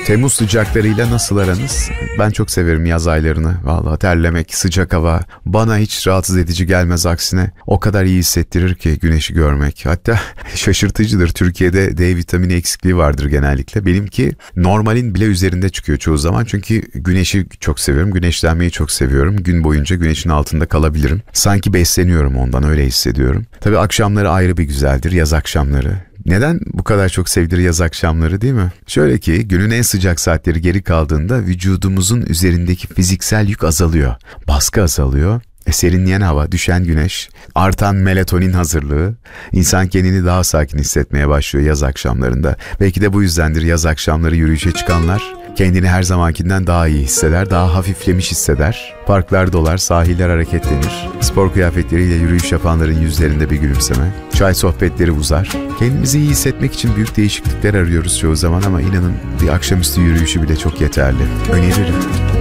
Temmuz sıcaklarıyla nasıl aranız? Ben çok severim yaz aylarını. Vallahi terlemek, sıcak hava bana hiç rahatsız edici gelmez, aksine. O kadar iyi hissettirir ki güneşi görmek. Hatta şaşırtıcıdır. Türkiye'de D vitamini eksikliği vardır genellikle. Benimki normalin bile üzerinde çıkıyor çoğu zaman. Çünkü güneşi çok seviyorum. Güneşlenmeyi çok seviyorum. Gün boyunca güneşin altında kalabilirim. Sanki besleniyorum ondan, öyle hissediyorum. Tabii akşamları ayrı bir güzeldir, yaz akşamları. Neden bu kadar çok sevdir yaz akşamları, değil mi? Şöyle ki günün en sıcak saatleri geri kaldığında vücudumuzun üzerindeki fiziksel yük azalıyor. Baskı azalıyor. Serinleyen hava, düşen güneş, artan melatonin hazırlığı, insan kendini daha sakin hissetmeye başlıyor yaz akşamlarında. Belki de bu yüzdendir yaz akşamları yürüyüşe çıkanlar kendini her zamankinden daha iyi hisseder, daha hafiflemiş hisseder. Parklar dolar, sahiller hareketlenir. Spor kıyafetleriyle yürüyüş yapanların yüzlerinde bir gülümseme. Çay sohbetleri uzar. Kendimizi iyi hissetmek için büyük değişiklikler arıyoruz çoğu zaman ama inanın bir akşamüstü yürüyüşü bile çok yeterli. Öneririm.